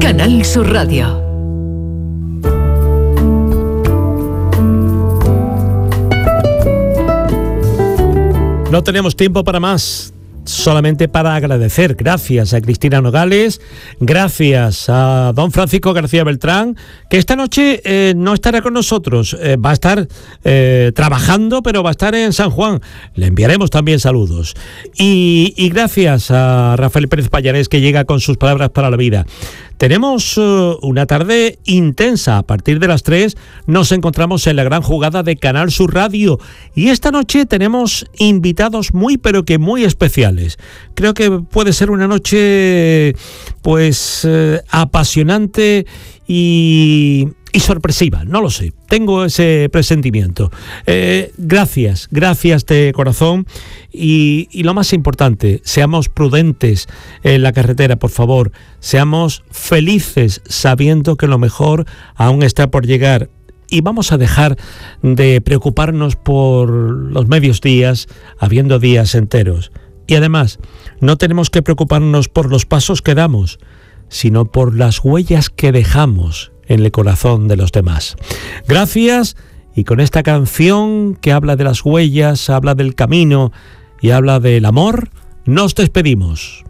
Canal Sur Radio. No tenemos tiempo para más, solamente para agradecer. Gracias a Cristina Nogales, gracias a don Francisco García Beltrán, que esta noche no estará con nosotros, va a estar trabajando, pero va a estar en San Juan. Le enviaremos también saludos. Y gracias a Rafael Pérez Pallarés, que llega con sus palabras para la vida. Tenemos una tarde intensa. A partir de las 3 nos encontramos en la gran jugada de Canal Sur Radio. Y esta noche tenemos invitados muy, pero que muy especiales. Creo que puede ser una noche, pues, apasionante y sorpresiva, no lo sé, tengo ese presentimiento. Gracias de corazón y lo más importante, seamos prudentes en la carretera, por favor, seamos felices sabiendo que lo mejor aún está por llegar. Y vamos a dejar de preocuparnos por los medios días, habiendo días enteros. Y además, no tenemos que preocuparnos por los pasos que damos, sino por las huellas que dejamos en el corazón de los demás. Gracias, y con esta canción que habla de las huellas, habla del camino y habla del amor, nos despedimos.